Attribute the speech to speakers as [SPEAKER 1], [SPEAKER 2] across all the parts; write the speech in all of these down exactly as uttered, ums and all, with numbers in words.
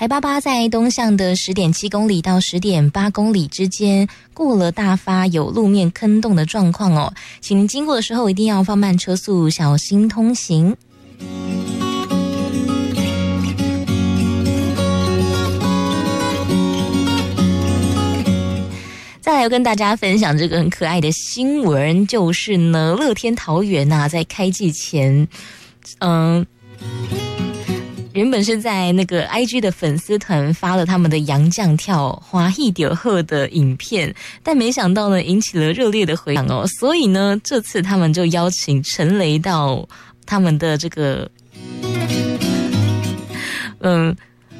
[SPEAKER 1] 台八八在东向的 十点七公里到 十点八公里之间，过了大发有路面坑洞的状况哦，请您经过的时候一定要放慢车速，小心通行。再来要跟大家分享这个很可爱的新闻，就是呢，乐天桃园啊，在开季前，嗯，原本是在那个 I G 的粉丝团发了他们的洋将跳华裔丢鹤的影片，但没想到呢，引起了热烈的回响哦，所以呢，这次他们就邀请陈雷到他们的这个，嗯。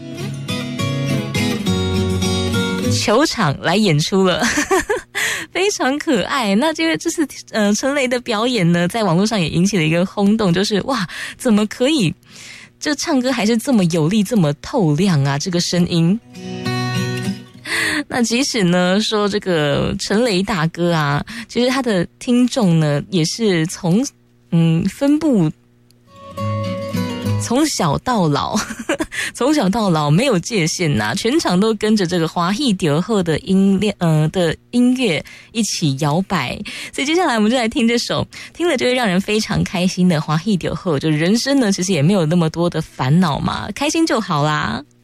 [SPEAKER 1] 球场来演出了非常可爱。那这个这是呃陈雷的表演呢，在网络上也引起了一个轰动，就是哇，怎么可以这唱歌还是这么有力这么透亮啊，这个声音。那即使呢说这个陈雷大哥啊，其实他的听众呢也是从嗯分布从小到老从小到老没有界限呐、啊，全场都跟着这个华裔丢鹤的音量呃的音乐一起摇摆。所以接下来我们就来听这首听了就会让人非常开心的华裔丢鹤，就人生呢其实也没有那么多的烦恼嘛，开心就好啦。